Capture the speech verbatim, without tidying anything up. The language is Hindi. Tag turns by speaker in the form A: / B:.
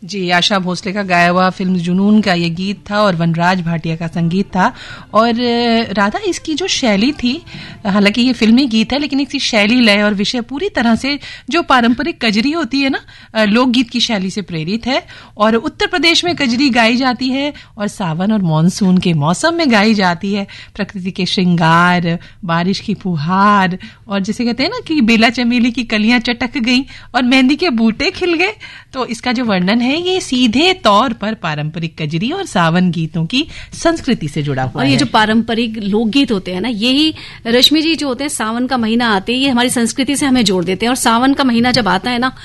A: जी, आशा भोसले का गाया हुआ फिल्म जुनून का ये गीत था और वनराज भाटिया का संगीत था। और राधा, इसकी जो शैली थी, हालांकि ये फिल्मी गीत है लेकिन इसकी शैली, लय और विषय पूरी तरह से जो पारंपरिक कजरी होती है ना, लोकगीत की शैली से प्रेरित है। और उत्तर प्रदेश में कजरी गाई जाती है और सावन और मानसून के मौसम में गाई जाती है। प्रकृति के श्रृंगार, बारिश की फुहार, और जिसे कहते हैं ना कि बेला चमेली की कलियां चटक गई और मेहंदी के बूटे खिल गए, तो इसका जो वर्णन है ये सीधे तौर पर पारंपरिक कजरी और सावन गीतों की संस्कृति से जुड़ा हुआ
B: और
A: है।
B: ये जो पारंपरिक लोकगीत होते हैं ना, यही रश्मि जी जो होते हैं, सावन का महीना आते ही ये हमारी संस्कृति से हमें जोड़ देते हैं। और सावन का महीना जब आता है ना,